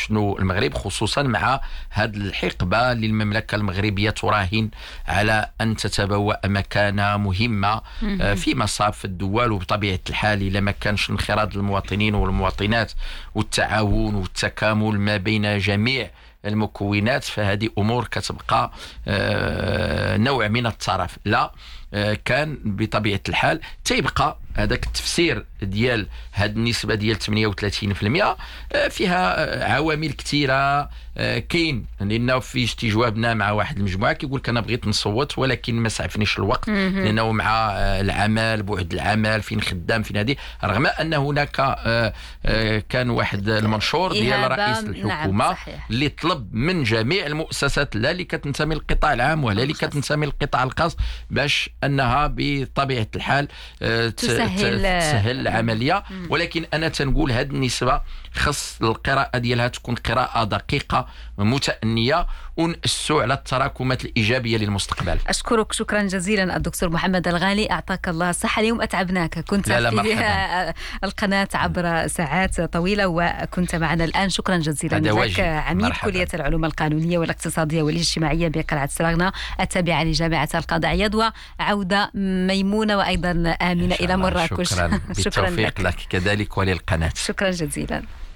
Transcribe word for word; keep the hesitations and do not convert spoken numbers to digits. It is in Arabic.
شنو المغرب، خصوصا مع هذه الحقبة اللي المملكة المغربية تراهن على أن تتبوأ مكانة مهمة في مصاف الدول. وبطبيعة الحال إذا ما كانش انخراط المواطنين والمواطنات والتعاون والتكامل ما بين جميع المكونات، فهذه أمور كتبقى نوع من الترف. لا، كان بطبيعة الحال تيبقى هذاك التفسير ديال هذه النسبة ديال ثمانية وثلاثين بالمئة فيها عوامل كثيرة. كاين لأنه في استجوابنا مع واحد المجموعة كيقول لك أنا بغيت نصوت ولكن ما سعفنيش الوقت، لأنه مع العمل، بعد العمل، فين خدام، فين هذه، رغم أن هناك كان واحد المنشور ديال رئيس الحكومة اللي طلب من جميع المؤسسات لا اللي كتنتمي للقطاع العام ولا اللي كتنتمي للقطاع الخاص باش أنها بطبيعة الحال تسهل, تسهل العملية. ولكن أنا تنقول هذه النسبة خص القراءة ديالها تكون قراءة دقيقة متأنية ونأسوا على التراكمات الإيجابية للمستقبل. أشكرك شكرا جزيلا الدكتور محمد الغالي، أعطاك الله الصحة. اليوم أتعبناك، كنت لا لا في القناة عبر ساعات طويلة وكنت معنا الآن. شكرا جزيلا لك عميد مرحبا. كلية العلوم القانونية والاقتصادية والاجتماعية بقلعة سراغنة التابعة لجامعة القاضي عياض، وعودة ميمونة وأيضا آمنة إلى مراكش. شكرا بالتوفيق لك كذلك وللقناة. شكرا جزيلا.